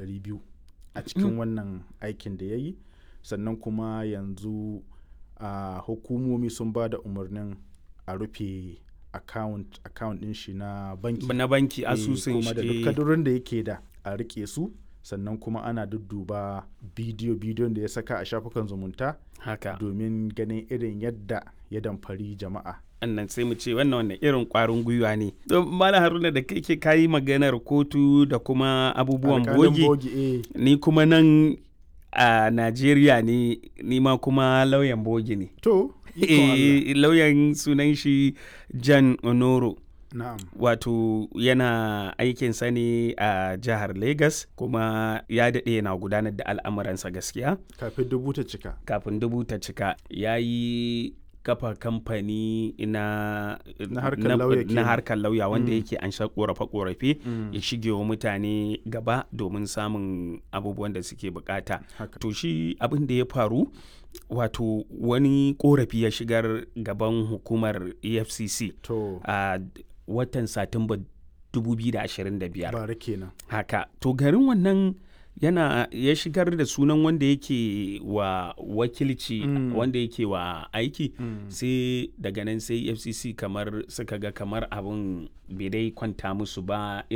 200 a cikin wannan aikin da ya yi. Sannan kuma yanzu hukumomi sun ba da umarnin a rufe account ɗin shi na banki, asusun kuma da duk kadurin da yake da a rike su. Sannan kuma ana dudduba bidiyon da ya saka a shafukan zumunta domin ganin irin yadda ya damfari jama'a. Annan sai mu ce wannan irin ƙwarin gwiwa ne. Malam Haruna, da kake kayi maganar kotu da kuma abubuwan bogi, ni kuma nan a Najeriya ne, ni ma kuma lauyan bogi ne. To, lauyan sunan shi Jan Onoro. Na'am. Wato yana aikinsa ne a jihar Lagos, kuma ya daɗe yana gudanar da al'amuransa gaskiya. Kafin dubu ta cika. Ya yi kafa kamfani na harkar lauya wanda yake an sha korafe-korafe ya shige wa mutane gaba domin samun abubuwan da suke bukata. To shi abin da ya faru, wato wani korafi ya shigar gaban hukumar EFCC a watan Satumba 2025. Bara kenan. Haka. To garin wannan ya shigar da sunan wanda yake wa wakilci, wanda yake wa aiki, sai daga nan sai EFCC kamar suka ga kamar abin bai dai kwanta musu ba.